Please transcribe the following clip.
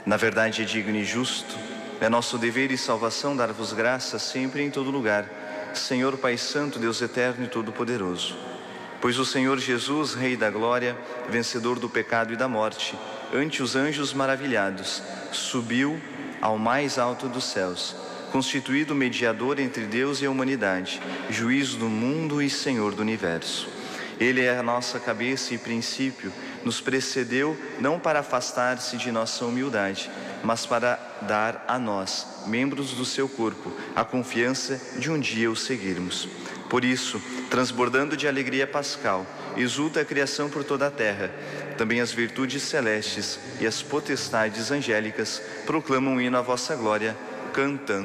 Na verdade é digno e justo, é nosso dever e salvação dar-vos graças sempre e em todo lugar, Senhor Pai Santo, Deus eterno e todo-poderoso. Pois o Senhor Jesus, Rei da Glória, vencedor do pecado e da morte, ante os anjos maravilhados, subiu ao mais alto dos céus, constituído mediador entre Deus e a humanidade, juiz do mundo e Senhor do universo. Ele é a nossa cabeça e princípio, nos precedeu não para afastar-se de nossa humildade, mas para dar a nós, membros do seu corpo, a confiança de um dia o seguirmos. Por isso, transbordando de alegria pascal, exulta a criação por toda a terra. Também as virtudes celestes e as potestades angélicas proclamam um hino à vossa glória, cantando.